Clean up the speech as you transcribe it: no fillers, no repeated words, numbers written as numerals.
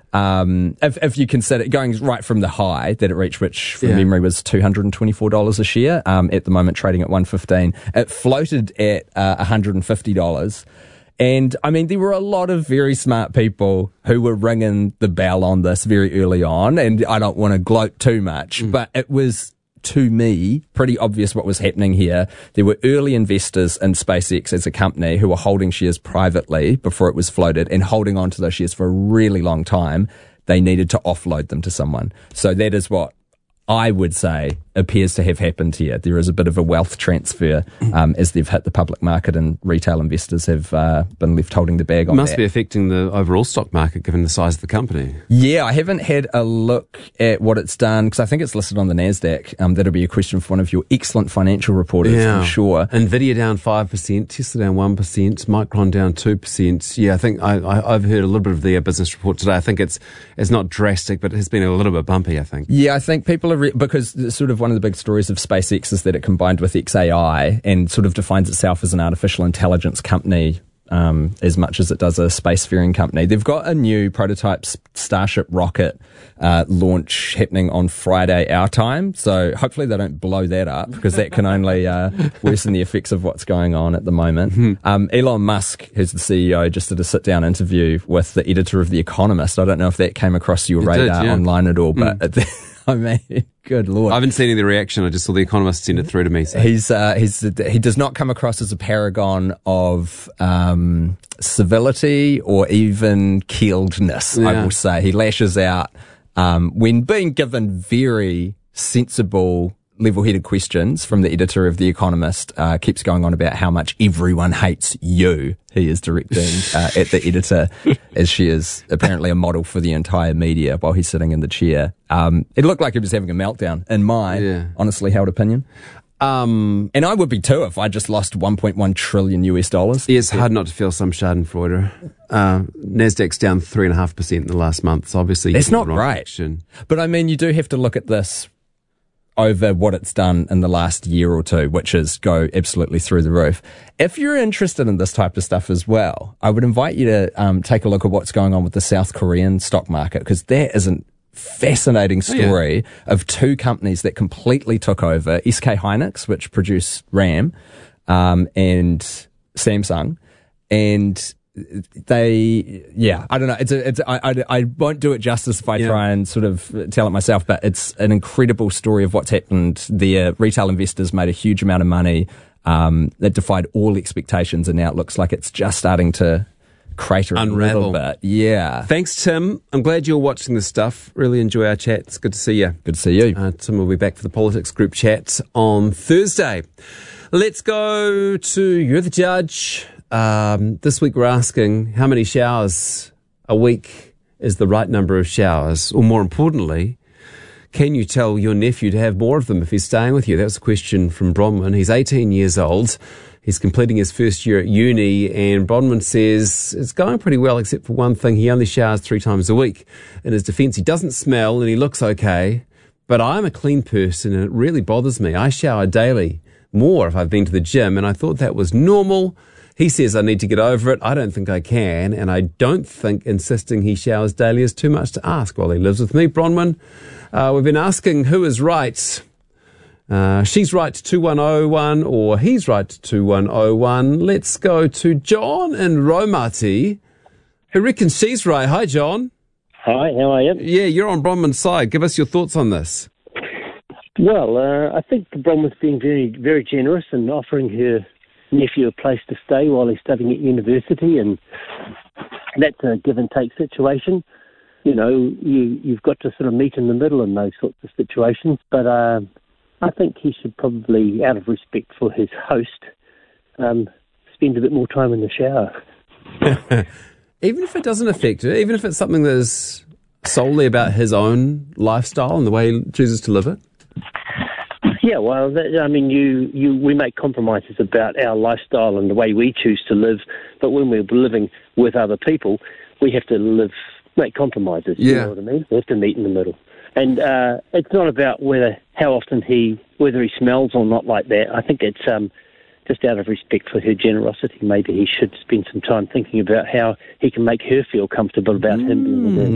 If you consider going right from the high that it reached, which from memory was $224 a share, at the moment trading at $115, it floated at $150. And I mean, there were a lot of very smart people who were ringing the bell on this very early on. And I don't want to gloat too much, but it was, to me, pretty obvious what was happening here. There were early investors in SpaceX as a company who were holding shares privately before it was floated and holding on to those shares for a really long time. They needed to offload them to someone. So that is what I would say appears to have happened here. There is a bit of a wealth transfer as they've hit the public market, and retail investors have been left holding the bag on that. Must be affecting the overall stock market given the size of the company. Yeah, I haven't had a look at what it's done because I think it's listed on the NASDAQ. That'll be a question for one of your excellent financial reporters, I'm sure. Nvidia down 5%, Tesla down 1%, Micron down 2%. Yeah, I think I've heard a little bit of their business report today. I think it's not drastic, but it has been a little bit bumpy, I think. Yeah, I think people are because sort of one of the big stories of SpaceX is that it combined with xAI and sort of defines itself as an artificial intelligence company as much as it does a spacefaring company. They've got a new prototype Starship rocket launch happening on Friday our time, so hopefully they don't blow that up because that can only worsen the effects of what's going on at the moment. Elon Musk, who's the CEO, just did a sit-down interview with the editor of The Economist. I don't know if that came across your radar online at all, but I mean, good Lord. I haven't seen any of the reaction. I just saw The Economist send it through to me. So. He does not come across as a paragon of civility or even keeledness, I will say. He lashes out when being given very sensible, level-headed questions from the editor of The Economist, keeps going on about how much everyone hates you. He is directing at the editor as she is apparently a model for the entire media while he's sitting in the chair. It looked like he was having a meltdown, in my honestly held opinion. And I would be too if I just lost $1.1 trillion US. Yeah, it's hard not to feel some schadenfreude. Nasdaq's down 3.5% in the last month. So obviously, it's not right. But I mean, you do have to look at this over what it's done in the last year or two, which is go absolutely through the roof. If you're interested in this type of stuff as well, I would invite you to take a look at what's going on with the South Korean stock market, because that is a fascinating story of two companies that completely took over, SK Hynix, which produce RAM, and Samsung, and I don't know. I won't do it justice if I try and sort of tell it myself, but it's an incredible story of what's happened. The retail investors made a huge amount of money that defied all expectations, and now it looks like it's just starting to crater unravel a little bit. Yeah. Thanks, Tim. I'm glad you're watching this stuff. Really enjoy our chat. It's good to see you. Good to see you. Tim will be back for the Politics Group chat on Thursday. Let's go to You're the Judge. This week we're asking how many showers a week is the right number of showers, or more importantly, can you tell your nephew to have more of them if he's staying with you? That was a question from Bronwyn. He's 18 years old. He's completing his first year at uni, and Bronwyn says it's going pretty well except for one thing. He only showers 3 times a week. In his defence, he doesn't smell and he looks okay, but I'm a clean person and it really bothers me. I shower daily, more if I've been to the gym, and I thought that was normal. He says I need to get over it. I don't think I can, and I don't think insisting he showers daily is too much to ask while he lives with me. Bronwyn, we've been asking who is right. She's right, 2101, or he's right, 2101. Let's go to John in Raumati, who reckons she's right. Hi, John. Hi, how are you? Yeah, you're on Bronwyn's side. Give us your thoughts on this. Well, I think Bronwyn's being very, very generous in offering her nephew a place to stay while he's studying at university, and that's a give and take situation. You know, you've got to sort of meet in the middle in those sorts of situations, but I think he should probably, out of respect for his host, spend a bit more time in the shower. Even if it doesn't affect it, even if it's something that is solely about his own lifestyle and the way he chooses to live it? Yeah, well, we make compromises about our lifestyle and the way we choose to live, but when we're living with other people, we have to make compromises, you know what I mean? We have to meet in the middle. And it's not about whether he smells or not like that. I think it's just out of respect for her generosity. Maybe he should spend some time thinking about how he can make her feel comfortable about him being there.